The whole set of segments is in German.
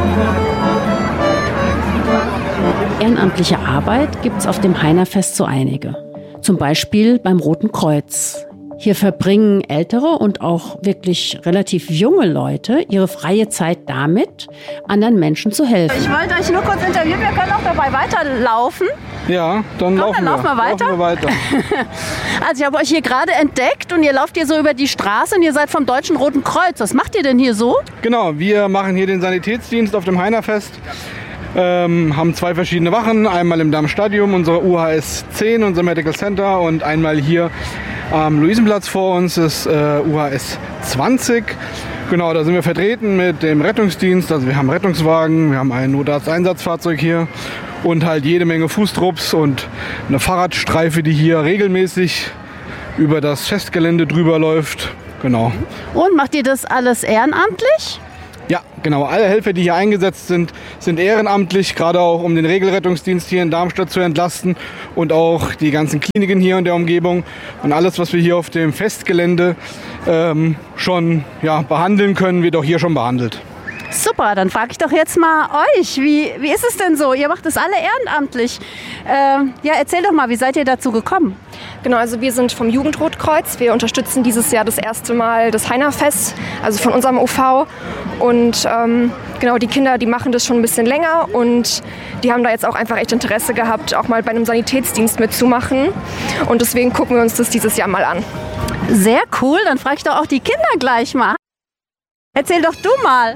Ehrenamtliche Arbeit gibt es auf dem Heinerfest so einige. Zum Beispiel beim Roten Kreuz. Hier verbringen ältere und auch wirklich relativ junge Leute ihre freie Zeit damit, anderen Menschen zu helfen. Ich wollte euch nur kurz interviewen, wir können auch dabei weiterlaufen. Ja, dann laufen wir weiter. Also ich habe euch hier gerade entdeckt und ihr lauft hier so über die Straße und ihr seid vom Deutschen Roten Kreuz. Was macht ihr denn hier so? Genau, wir machen hier den Sanitätsdienst auf dem Heinerfest. Haben 2 verschiedene Wachen, einmal im Darmstadion, unsere UHS 10, unser Medical Center, und einmal hier am Luisenplatz vor uns ist UHS 20. Genau, da sind wir vertreten mit dem Rettungsdienst. Also wir haben Rettungswagen, wir haben ein Notarzteinsatzfahrzeug hier und halt jede Menge Fußtrupps und eine Fahrradstreife, die hier regelmäßig über das Festgelände drüber läuft. Genau. Und macht ihr das alles ehrenamtlich? Ja, genau. Alle Helfer, die hier eingesetzt sind, sind ehrenamtlich, gerade auch um den Regelrettungsdienst hier in Darmstadt zu entlasten und auch die ganzen Kliniken hier in der Umgebung. Und alles, was wir hier auf dem Festgelände schon behandeln können, wird auch hier schon behandelt. Super, dann frage ich doch jetzt mal euch, wie ist es denn so? Ihr macht das alle ehrenamtlich. Erzähl doch mal, wie seid ihr dazu gekommen? Genau, also wir sind vom Jugendrotkreuz. Wir unterstützen dieses Jahr das erste Mal das Heinerfest, also von unserem OV. Und die Kinder, die machen das schon ein bisschen länger und die haben da jetzt auch einfach echt Interesse gehabt, auch mal bei einem Sanitätsdienst mitzumachen. Und deswegen gucken wir uns das dieses Jahr mal an. Sehr cool, dann frage ich doch auch die Kinder gleich mal. Erzähl doch du mal.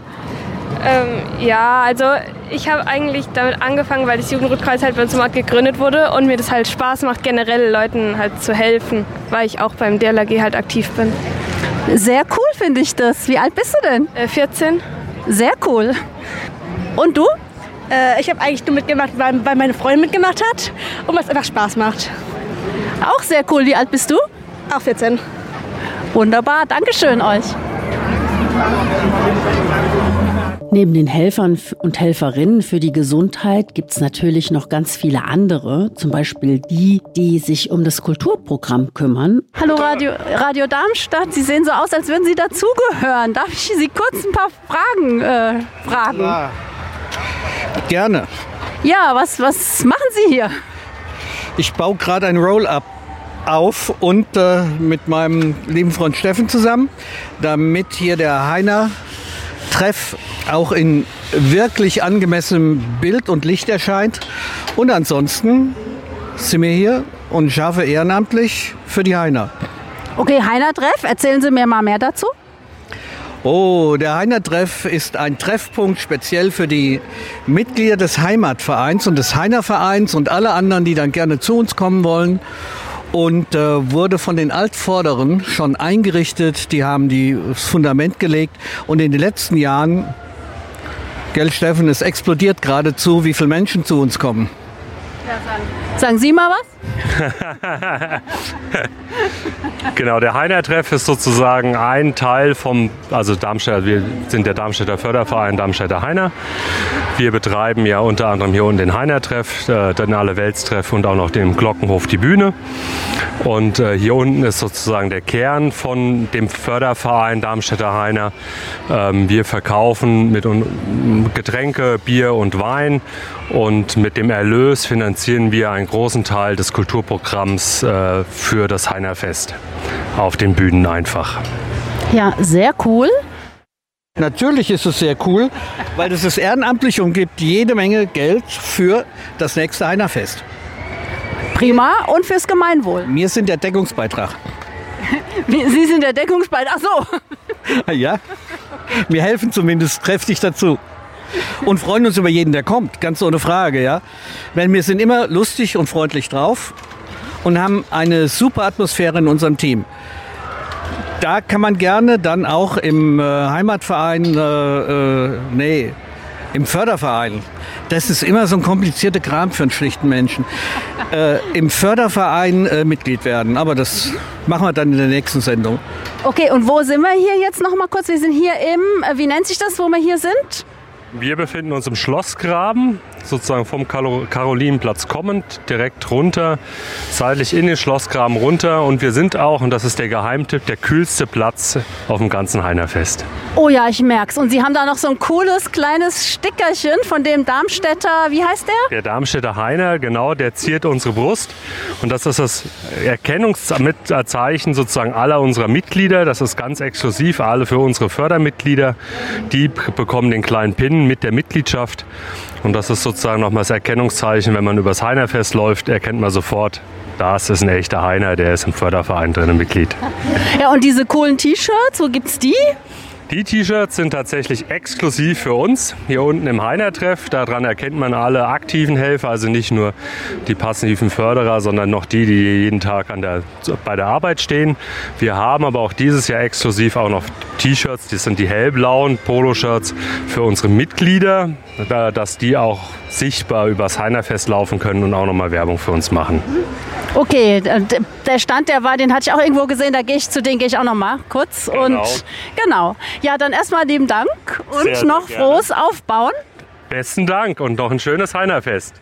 Also ich habe eigentlich damit angefangen, weil das Jugendrotkreuz halt bei uns im Ort gegründet wurde und mir das halt Spaß macht, generell Leuten halt zu helfen, weil ich auch beim DLRG halt aktiv bin. Sehr cool finde ich das. Wie alt bist du denn? 14. Sehr cool. Und du? Ich habe eigentlich nur mitgemacht, weil meine Freundin mitgemacht hat und was einfach Spaß macht. Auch sehr cool. Wie alt bist du? Auch 14. Wunderbar. Dankeschön euch. Neben den Helfern und Helferinnen für die Gesundheit gibt es natürlich noch ganz viele andere, zum Beispiel die sich um das Kulturprogramm kümmern. Hallo Radio Darmstadt, Sie sehen so aus, als würden Sie dazugehören. Darf ich Sie kurz ein paar Fragen fragen? Ja. Gerne. Ja, was machen Sie hier? Ich baue gerade ein Roll-Up auf und mit meinem lieben Freund Steffen zusammen, damit hier der Heiner-Treff auch in wirklich angemessenem Bild und Licht erscheint. Und ansonsten sind wir hier und ich arbeite ehrenamtlich für die Heiner. Okay, Heiner-Treff, erzählen Sie mir mal mehr dazu. Oh, der Heiner-Treff ist ein Treffpunkt speziell für die Mitglieder des Heimatvereins und des Heiner-Vereins und alle anderen, die dann gerne zu uns kommen wollen. Und wurde von den Altvorderen schon eingerichtet. Die haben das Fundament gelegt. Und in den letzten Jahren, gell Steffen, es explodiert geradezu, wie viele Menschen zu uns kommen. Sagen Sie mal was? Genau, der Heiner-Treff ist sozusagen ein Teil Darmstadt. Wir sind der Darmstädter Förderverein Darmstädter Heiner. Wir betreiben ja unter anderem hier unten den Heiner-Treff, den Allerweltstreff und auch noch den Glockenhof die Bühne. Und hier unten ist sozusagen der Kern von dem Förderverein Darmstädter Heiner. Wir verkaufen mit Getränke, Bier und Wein und mit dem Erlös finanzieren wir einen großen Teil des Kulturprogramms für das Heinerfest auf den Bühnen einfach. Ja, sehr cool. Natürlich ist es sehr cool, weil das ist ehrenamtlich und gibt jede Menge Geld für das nächste Heinerfest. Prima. Und fürs Gemeinwohl. Wir sind der Deckungsbeitrag. Sie sind der Deckungsbeitrag? Ach so. Ja, wir helfen zumindest kräftig dazu. Und freuen uns über jeden, der kommt, ganz ohne Frage. Ja? Weil wir sind immer lustig und freundlich drauf und haben eine super Atmosphäre in unserem Team. Da kann man gerne dann auch im Heimatverein, im Förderverein, das ist immer so ein komplizierter Kram für einen schlichten Menschen, im Förderverein Mitglied werden. Aber das machen wir dann in der nächsten Sendung. Okay, und wo sind wir hier jetzt noch mal kurz? Wir sind hier wie nennt sich das, wo wir hier sind? Wir befinden uns im Schlossgraben, sozusagen vom Karolinenplatz kommend, direkt runter, seitlich in den Schlossgraben runter. Und wir sind auch, und das ist der Geheimtipp, der kühlste Platz auf dem ganzen Heinerfest. Oh ja, ich merk's. Und Sie haben da noch so ein cooles kleines Stickerchen von dem Darmstädter, wie heißt der? Der Darmstädter Heiner, genau, der ziert unsere Brust. Und das ist das Erkennungszeichen sozusagen aller unserer Mitglieder. Das ist ganz exklusiv, alle für unsere Fördermitglieder. Die bekommen den kleinen Pin mit der Mitgliedschaft. Und das ist sozusagen nochmal das Erkennungszeichen. Wenn man übers Heinerfest läuft, erkennt man sofort, das ist ein echter Heiner, der ist im Förderverein drin Mitglied. Ja, und diese coolen T-Shirts, wo gibt's die? Die T-Shirts sind tatsächlich exklusiv für uns, hier unten im Heiner-Treff. Daran erkennt man alle aktiven Helfer, also nicht nur die passiven Förderer, sondern noch die jeden Tag bei der Arbeit stehen. Wir haben aber auch dieses Jahr exklusiv auch noch T-Shirts, das sind die hellblauen Poloshirts für unsere Mitglieder, dass die auch sichtbar übers Heinerfest laufen können und auch nochmal Werbung für uns machen. Okay, der Stand, den hatte ich auch irgendwo gesehen, zu denen gehe ich auch noch mal kurz. Genau. Und genau. Ja, dann erstmal lieben Dank und sehr, noch sehr frohes Aufbauen. Besten Dank und noch ein schönes Heinerfest.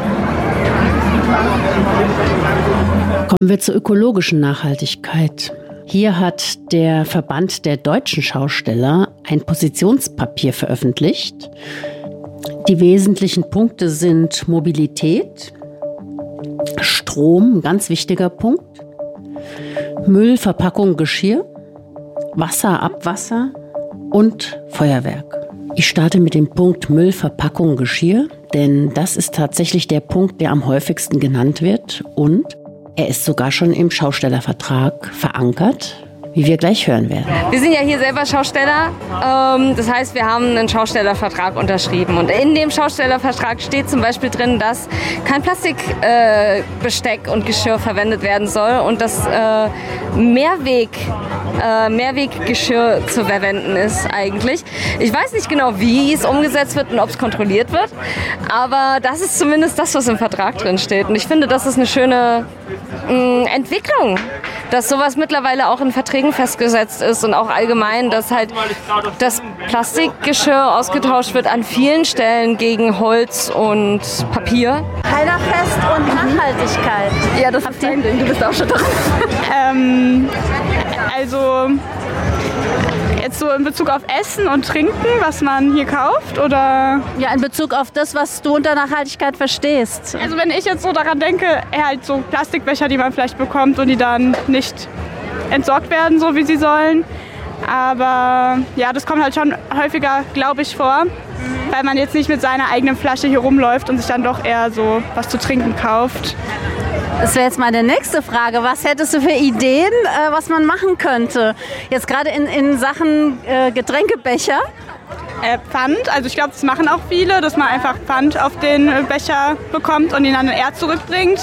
Kommen wir zur ökologischen Nachhaltigkeit. Hier hat der Verband der deutschen Schausteller ein Positionspapier veröffentlicht. Die wesentlichen Punkte sind Mobilität, Strom, ein ganz wichtiger Punkt, Müll, Verpackung, Geschirr, Wasser, Abwasser und Feuerwerk. Ich starte mit dem Punkt Müll, Verpackung, Geschirr, denn das ist tatsächlich der Punkt, der am häufigsten genannt wird und er ist sogar schon im Schaustellervertrag verankert, wie wir gleich hören werden. Wir sind ja hier selber Schausteller, das heißt, wir haben einen Schaustellervertrag unterschrieben und in dem Schaustellervertrag steht zum Beispiel drin, dass kein Plastikbesteck und Geschirr verwendet werden soll und dass Mehrweggeschirr zu verwenden ist eigentlich. Ich weiß nicht genau, wie es umgesetzt wird und ob es kontrolliert wird, aber das ist zumindest das, was im Vertrag drin steht und ich finde, das ist eine schöne Entwicklung, dass sowas mittlerweile auch in Verträgen festgesetzt ist und auch allgemein, dass halt das Plastikgeschirr ausgetauscht wird an vielen Stellen gegen Holz und Papier. Heinerfest und Nachhaltigkeit. Ja, das ist dein Ding, du bist auch schon drin. Also jetzt so in Bezug auf Essen und Trinken, was man hier kauft, oder? Ja, in Bezug auf das, was du unter Nachhaltigkeit verstehst. Also wenn ich jetzt so daran denke, halt so Plastikbecher, die man vielleicht bekommt und die dann nicht entsorgt werden, so wie sie sollen. Aber ja, das kommt halt schon häufiger, glaube ich, vor, weil man jetzt nicht mit seiner eigenen Flasche hier rumläuft und sich dann doch eher so was zu trinken kauft. Das wäre jetzt meine nächste Frage. Was hättest du für Ideen, was man machen könnte? Jetzt gerade in Sachen Getränkebecher? Pfand, also ich glaube, das machen auch viele, dass man einfach Pfand auf den Becher bekommt und ihn dann eher zurückbringt.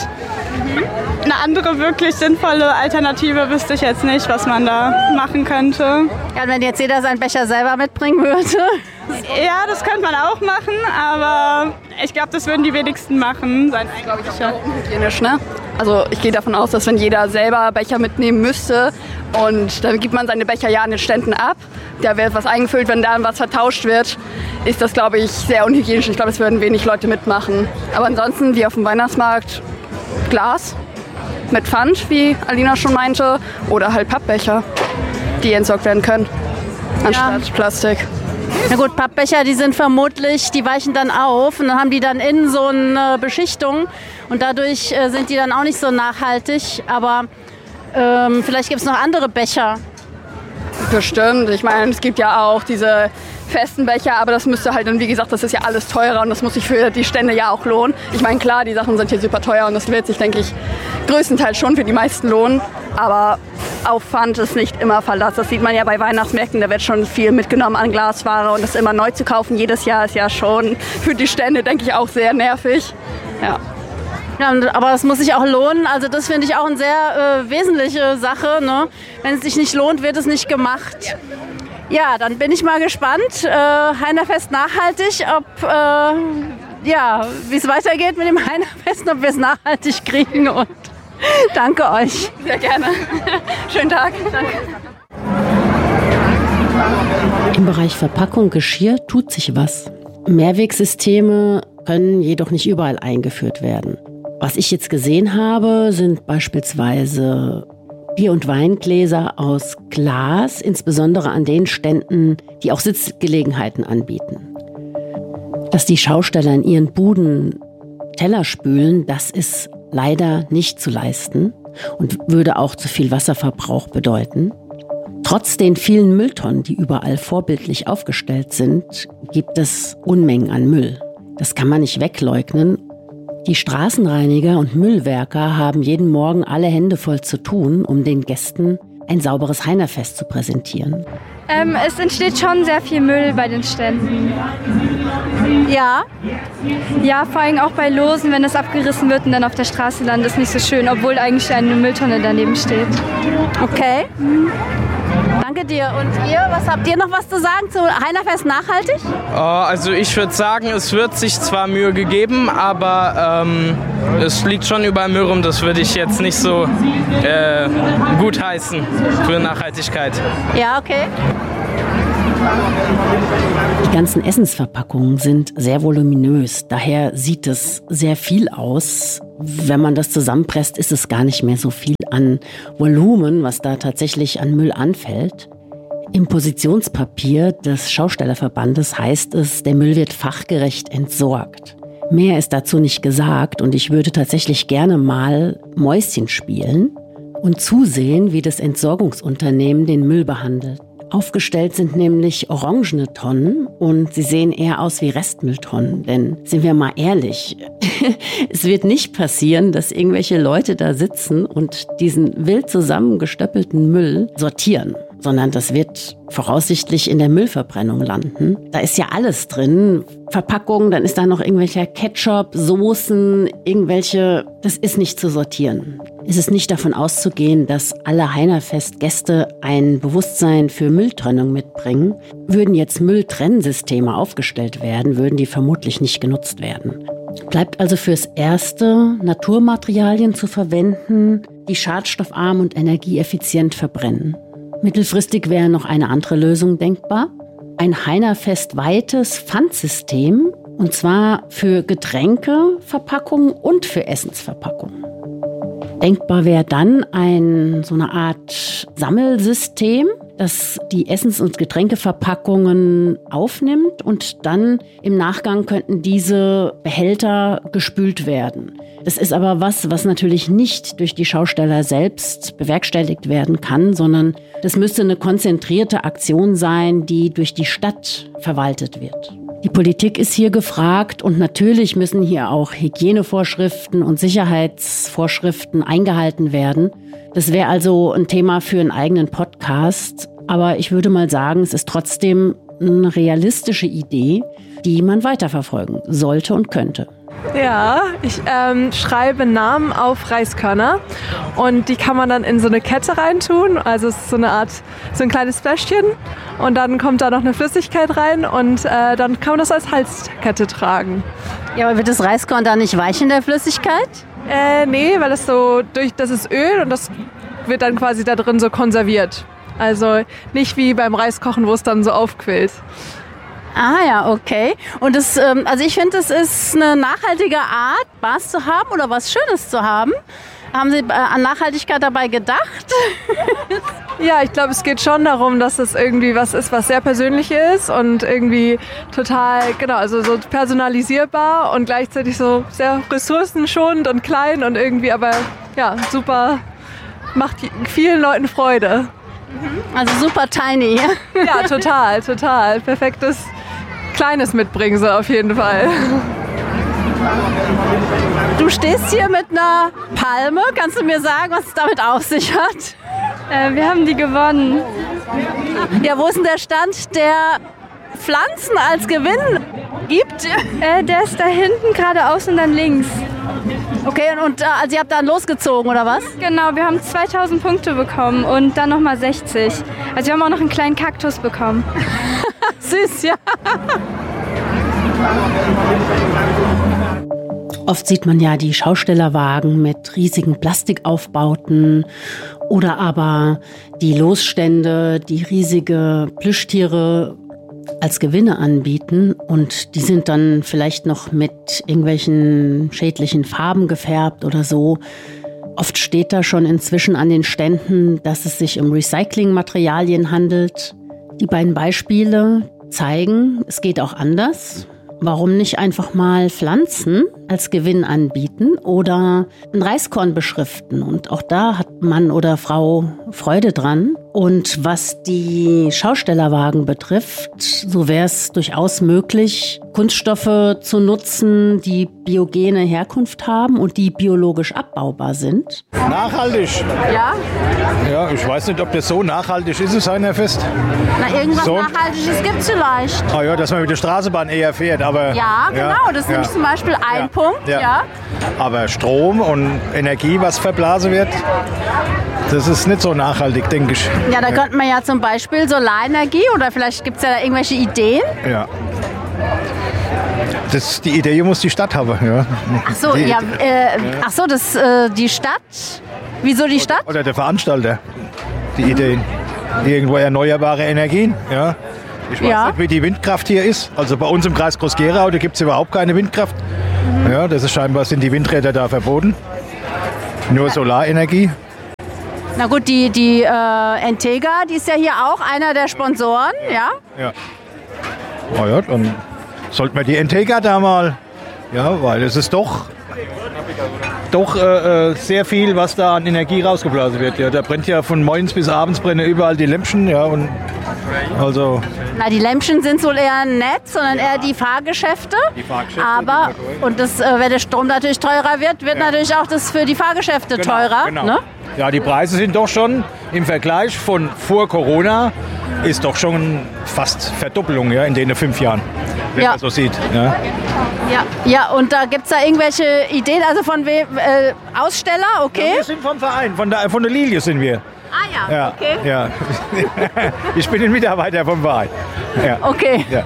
Eine andere wirklich sinnvolle Alternative wüsste ich jetzt nicht, was man da machen könnte. Ja, und wenn jetzt jeder seinen Becher selber mitbringen würde? Ja, das könnte man auch machen, aber ich glaube, das würden die wenigsten machen. Sein glaube ich auch unhygienisch, ne? Also ich gehe davon aus, dass wenn jeder selber Becher mitnehmen müsste und dann gibt man seine Becher ja an den Ständen ab, da wird was eingefüllt, wenn da was vertauscht wird, ist das, glaube ich, sehr unhygienisch. Ich glaube, es würden wenig Leute mitmachen. Aber ansonsten, wie auf dem Weihnachtsmarkt, Glas mit Pfand, wie Alina schon meinte, oder halt Pappbecher, die entsorgt werden können, anstatt Plastik. Na gut, Pappbecher, die weichen dann auf und dann haben die dann innen so eine Beschichtung und dadurch sind die dann auch nicht so nachhaltig, aber vielleicht gibt es noch andere Becher. Bestimmt, ich meine, es gibt ja auch diese festen Becher, aber das müsste halt dann, wie gesagt, das ist ja alles teurer und das muss sich für die Stände ja auch lohnen. Ich meine, klar, die Sachen sind hier super teuer und das wird sich, denke ich, größtenteils schon für die meisten lohnen, aber Aufwand ist nicht immer Verlass. Das sieht man ja bei Weihnachtsmärkten, da wird schon viel mitgenommen an Glasware und das immer neu zu kaufen jedes Jahr ist ja schon für die Stände, denke ich, auch sehr nervig. Ja. Ja, aber das muss sich auch lohnen. Also das finde ich auch eine sehr wesentliche Sache. Ne? Wenn es sich nicht lohnt, wird es nicht gemacht. Ja, dann bin ich mal gespannt. Heinerfest nachhaltig, wie es weitergeht mit dem Heinerfest, ob wir es nachhaltig kriegen. Und danke euch. Sehr gerne. Schönen Tag. Danke. Im Bereich Verpackung, Geschirr tut sich was. Mehrwegsysteme können jedoch nicht überall eingeführt werden. Was ich jetzt gesehen habe, sind beispielsweise Bier- und Weingläser aus Glas, insbesondere an den Ständen, die auch Sitzgelegenheiten anbieten. Dass die Schausteller in ihren Buden Teller spülen, das ist leider nicht zu leisten und würde auch zu viel Wasserverbrauch bedeuten. Trotz den vielen Mülltonnen, die überall vorbildlich aufgestellt sind, gibt es Unmengen an Müll. Das kann man nicht wegleugnen. Die Straßenreiniger und Müllwerker haben jeden Morgen alle Hände voll zu tun, um den Gästen ein sauberes Heinerfest zu präsentieren. Es entsteht schon sehr viel Müll bei den Ständen. Ja? Ja, vor allem auch bei Losen, wenn das abgerissen wird und dann auf der Straße landet, ist nicht so schön, obwohl eigentlich eine Mülltonne daneben steht. Okay. Danke dir. Und ihr, habt ihr noch was zu sagen zu Heinerfest nachhaltig? Also ich würde sagen, es wird sich zwar Mühe gegeben, aber es liegt schon überall Müll rum. Das würde ich jetzt nicht so gut heißen für Nachhaltigkeit. Ja, okay. Die ganzen Essensverpackungen sind sehr voluminös. Daher sieht es sehr viel aus. Wenn man das zusammenpresst, ist es gar nicht mehr so viel an Volumen, was da tatsächlich an Müll anfällt. Im Positionspapier des Schaustellerverbandes heißt es, der Müll wird fachgerecht entsorgt. Mehr ist dazu nicht gesagt und ich würde tatsächlich gerne mal Mäuschen spielen und zusehen, wie das Entsorgungsunternehmen den Müll behandelt. Aufgestellt sind nämlich orangene Tonnen und sie sehen eher aus wie Restmülltonnen. Denn sind wir mal ehrlich, es wird nicht passieren, dass irgendwelche Leute da sitzen und diesen wild zusammengestöppelten Müll sortieren, sondern das wird voraussichtlich in der Müllverbrennung landen. Da ist ja alles drin, Verpackungen, dann ist da noch irgendwelcher Ketchup, Soßen, das ist nicht zu sortieren. Es ist nicht davon auszugehen, dass alle Heinerfest-Gäste ein Bewusstsein für Mülltrennung mitbringen. Würden jetzt Mülltrennsysteme aufgestellt werden, würden die vermutlich nicht genutzt werden. Bleibt also fürs Erste, Naturmaterialien zu verwenden, die schadstoffarm und energieeffizient verbrennen. Mittelfristig wäre noch eine andere Lösung denkbar. Ein Heinerfest-weites Pfandsystem, und zwar für Getränkeverpackungen und für Essensverpackungen. Denkbar wäre dann so eine Art Sammelsystem, das die Essens- und Getränkeverpackungen aufnimmt und dann im Nachgang könnten diese Behälter gespült werden. Das ist aber was natürlich nicht durch die Schausteller selbst bewerkstelligt werden kann, sondern das müsste eine konzentrierte Aktion sein, die durch die Stadt verwaltet wird. Die Politik ist hier gefragt und natürlich müssen hier auch Hygienevorschriften und Sicherheitsvorschriften eingehalten werden. Das wäre also ein Thema für einen eigenen Podcast. Aber ich würde mal sagen, es ist trotzdem eine realistische Idee, die man weiterverfolgen sollte und könnte. Ja, ich schreibe Namen auf Reiskörner und die kann man dann in so eine Kette reintun. Also es ist so ein kleines Fläschchen und dann kommt da noch eine Flüssigkeit rein und dann kann man das als Halskette tragen. Ja, aber wird das Reiskorn da nicht weich in der Flüssigkeit? Nee, weil das ist Öl und das wird dann quasi da drin so konserviert. Also nicht wie beim Reiskochen, wo es dann so aufquillt. Ah ja, okay. Und also ich finde, es ist eine nachhaltige Art, Spaß zu haben oder was Schönes zu haben. Haben Sie an Nachhaltigkeit dabei gedacht? Ja, ich glaube, es geht schon darum, dass es irgendwie was ist, was sehr persönlich ist und irgendwie total, also so personalisierbar und gleichzeitig so sehr ressourcenschonend und klein und irgendwie aber ja, super, macht vielen Leuten Freude. Also super tiny. Ja, total. Perfektes kleines Mitbringsel auf jeden Fall. Du stehst hier mit einer Palme. Kannst du mir sagen, was es damit auf sich hat? Wir haben die gewonnen. Ja, wo ist denn der Stand, der Pflanzen als Gewinn gibt? Der ist da hinten geradeaus und dann links. Okay, und also ihr habt dann losgezogen, oder was? Genau, wir haben 2000 Punkte bekommen und dann nochmal 60. Also wir haben auch noch einen kleinen Kaktus bekommen. Süß, ja. Oft sieht man ja die Schaustellerwagen mit riesigen Plastikaufbauten oder aber die Losstände, die riesige Plüschtiere als Gewinne anbieten und die sind dann vielleicht noch mit irgendwelchen schädlichen Farben gefärbt oder so. Oft steht da schon inzwischen an den Ständen, dass es sich um Recyclingmaterialien handelt. Die beiden Beispiele zeigen, es geht auch anders. Warum nicht einfach mal Pflanzen als Gewinn anbieten oder ein Reiskorn beschriften? Und auch da hat Mann oder Frau Freude dran. Und was die Schaustellerwagen betrifft, so wäre es durchaus möglich, Kunststoffe zu nutzen, die biogene Herkunft haben und die biologisch abbaubar sind. Nachhaltig? Ja? Ja, ich weiß nicht, ob das so nachhaltig ist, das Heinerfest. Na, irgendwas Nachhaltiges gibt es vielleicht. Ah ja, dass man mit der Straßenbahn eher fährt, aber... Ja, genau, das ist nämlich zum Beispiel ein Punkt, ja. Aber Strom und Energie, was verblasen wird, das ist nicht so nachhaltig, denke ich. Ja, da könnte man ja zum Beispiel Solarenergie oder vielleicht gibt es ja da irgendwelche Ideen. Ja. Die Idee muss die Stadt haben, ja. Ach so, die Stadt? Wieso die Stadt? Oder der Veranstalter, die Ideen. Irgendwo erneuerbare Energien, ja. Ich weiß nicht, wie die Windkraft hier ist. Also bei uns im Kreis Groß-Gerau, da gibt es überhaupt keine Windkraft. Ja, das ist scheinbar, sind die Windräder da verboten. Nur Solarenergie. Na gut, die Entega, die ist ja hier auch einer der Sponsoren, ja? Ja. Na ja, dann sollten wir die Entega da mal, ja, weil es ist doch sehr viel, was da an Energie rausgeblasen wird. Ja, da brennt ja von morgens bis abends brennen überall die Lämpchen, ja, und also... Na, die Lämpchen sind wohl eher nett, sondern eher die Fahrgeschäfte. Die Fahrgeschäfte. Aber, und das, wenn der Strom natürlich teurer wird, wird natürlich auch das für die Fahrgeschäfte teurer. Genau. Ne? Ja, die Preise sind doch schon im Vergleich von vor Corona ist doch schon fast Verdoppelung, ja, in den 5 Jahren, wenn man so sieht. Ja. Ja, und da gibt es da irgendwelche Ideen, also von wem? Aussteller, okay? Ja, wir sind vom Verein, von der Lilie sind wir. Ah ja, okay. Ja. Ich bin ein Mitarbeiter vom Verein. Ja. Okay. Ja.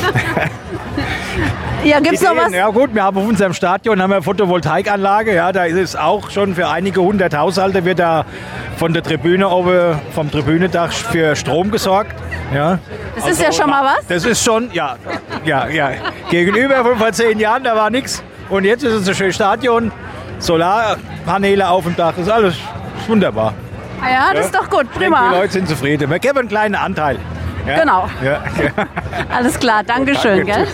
Ja, gibt's noch was? Ja gut, wir haben auf unserem Stadion eine Photovoltaikanlage. Ja, da ist es auch schon für einige 100 Haushalte wird da von der Tribüne oben, vom Tribünendach für Strom gesorgt. Ja. Das ist ja schon mal was? Das ist schon, ja. Gegenüber von vor 10 Jahren, da war nichts. Und jetzt ist es ein schönes Stadion, Solarpaneele auf dem Dach, das ist alles wunderbar. Ah ja, das ist doch gut, prima. Die Leute sind zufrieden. Wir geben einen kleinen Anteil. Ja? Genau. Ja. Alles klar, Dankeschön. Gell?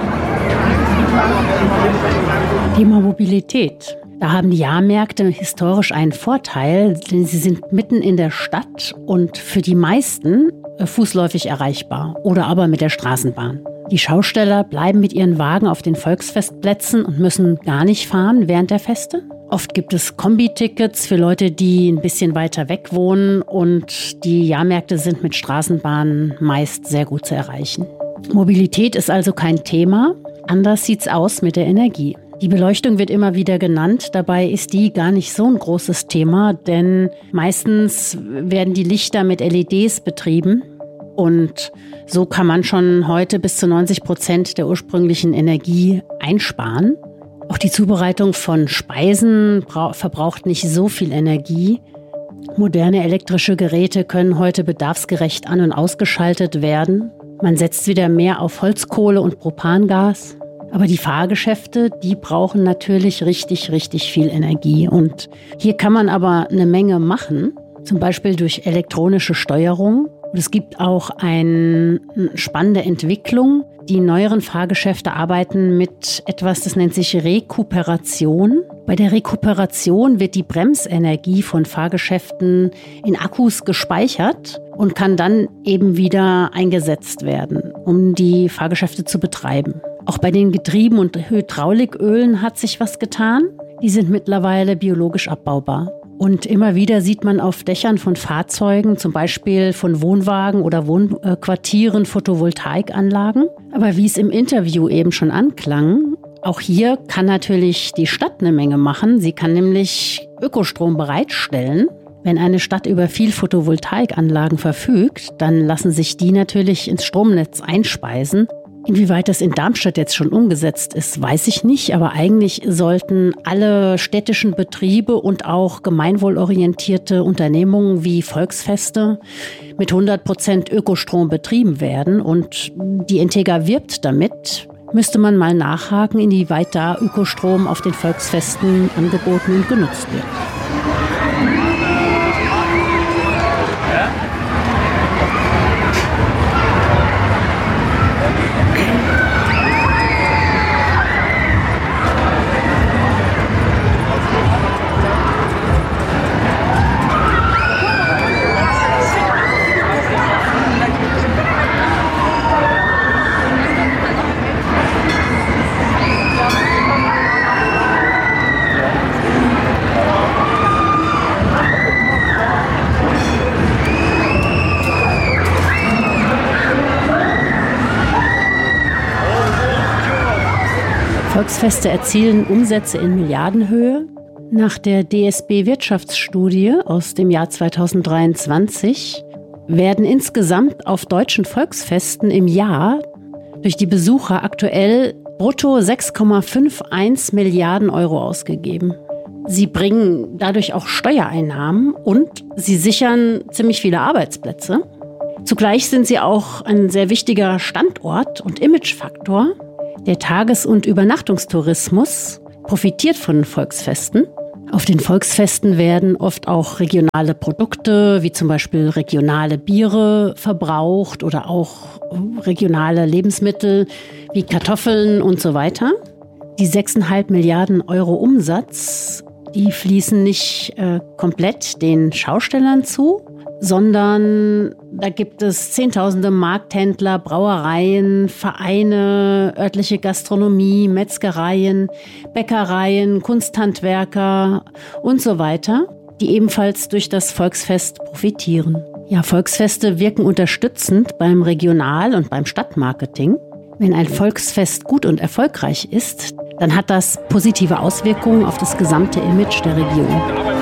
Thema Mobilität. Da haben die Jahrmärkte historisch einen Vorteil, denn sie sind mitten in der Stadt und für die meisten fußläufig erreichbar oder aber mit der Straßenbahn. Die Schausteller bleiben mit ihren Wagen auf den Volksfestplätzen und müssen gar nicht fahren während der Feste. Oft gibt es Kombi-Tickets für Leute, die ein bisschen weiter weg wohnen und die Jahrmärkte sind mit Straßenbahnen meist sehr gut zu erreichen. Mobilität ist also kein Thema. Anders sieht's aus mit der Energie. Die Beleuchtung wird immer wieder genannt, dabei ist die gar nicht so ein großes Thema, denn meistens werden die Lichter mit LEDs betrieben und so kann man schon heute bis zu 90% der ursprünglichen Energie einsparen. Auch die Zubereitung von Speisen verbraucht nicht so viel Energie. Moderne elektrische Geräte können heute bedarfsgerecht an- und ausgeschaltet werden. Man setzt wieder mehr auf Holzkohle und Propangas. Aber die Fahrgeschäfte, die brauchen natürlich richtig viel Energie. Und hier kann man aber eine Menge machen, zum Beispiel durch elektronische Steuerung. Und es gibt auch eine spannende Entwicklung. Die neueren Fahrgeschäfte arbeiten mit etwas, das nennt sich Rekuperation. Bei der Rekuperation wird die Bremsenergie von Fahrgeschäften in Akkus gespeichert und kann dann eben wieder eingesetzt werden, um die Fahrgeschäfte zu betreiben. Auch bei den Getrieben und Hydraulikölen hat sich was getan. Die sind mittlerweile biologisch abbaubar. Und immer wieder sieht man auf Dächern von Fahrzeugen, zum Beispiel von Wohnwagen oder Wohnquartieren, Photovoltaikanlagen. Aber wie es im Interview eben schon anklang, auch hier kann natürlich die Stadt eine Menge machen. Sie kann nämlich Ökostrom bereitstellen. Wenn eine Stadt über viel Photovoltaikanlagen verfügt, dann lassen sich die natürlich ins Stromnetz einspeisen. Inwieweit das in Darmstadt jetzt schon umgesetzt ist, weiß ich nicht. Aber eigentlich sollten alle städtischen Betriebe und auch gemeinwohlorientierte Unternehmungen wie Volksfeste mit 100% Ökostrom betrieben werden. Und die Integra wirbt damit. Müsste man mal nachhaken, inwieweit da Ökostrom auf den Volksfesten angeboten und genutzt wird. Volksfeste erzielen Umsätze in Milliardenhöhe. Nach der DSB-Wirtschaftsstudie aus dem Jahr 2023 werden insgesamt auf deutschen Volksfesten im Jahr durch die Besucher aktuell brutto 6,51 Milliarden Euro ausgegeben. Sie bringen dadurch auch Steuereinnahmen und sie sichern ziemlich viele Arbeitsplätze. Zugleich sind sie auch ein sehr wichtiger Standort und Imagefaktor. Der Tages- und Übernachtungstourismus profitiert von Volksfesten. Auf den Volksfesten werden oft auch regionale Produkte, wie zum Beispiel regionale Biere, verbraucht oder auch regionale Lebensmittel wie Kartoffeln und so weiter. Die 6,5 Milliarden Euro Umsatz, die fließen nicht komplett den Schaustellern zu, sondern da gibt es Zehntausende Markthändler, Brauereien, Vereine, örtliche Gastronomie, Metzgereien, Bäckereien, Kunsthandwerker und so weiter, die ebenfalls durch das Volksfest profitieren. Ja, Volksfeste wirken unterstützend beim Regional- und beim Stadtmarketing. Wenn ein Volksfest gut und erfolgreich ist, dann hat das positive Auswirkungen auf das gesamte Image der Region.